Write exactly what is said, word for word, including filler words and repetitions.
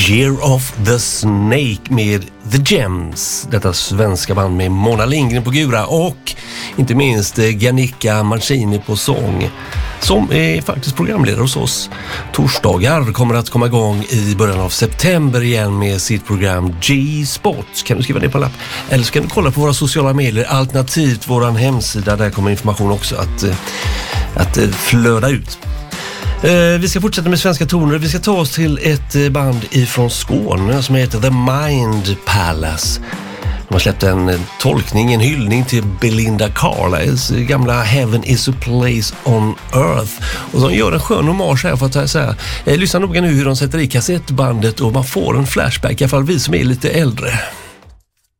Year of the Snake med The Gems, detta svenska band med Mona Lindgren på gura och inte minst Giannicca Mancini på sång, som är faktiskt programledare hos oss. Torsdagar kommer att komma igång i början av september igen med sitt program G-Spot. Kan du skriva det på en lapp? Eller så kan du kolla på våra sociala medier, alternativt våran hemsida, där kommer information också att, att flöda ut. Vi ska fortsätta med svenska toner. Vi ska ta oss till ett band ifrån Skåne som heter The Mind Palace. De har släppt en tolkning, en hyllning till Belinda Carlisles gamla Heaven is a place on earth. Och de gör en skön hommage här, för att säga. Lyssna noga nu hur de sätter i kassettbandet och man får en flashback, i alla fall vi som är lite äldre.